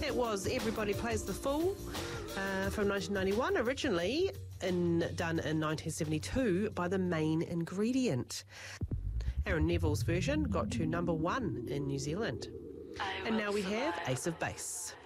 It was Everybody Plays the Fool from 1991, originally done in 1972 by The Main Ingredient. Aaron Neville's version got to number 1 in New Zealand. And now we have Ace of Base.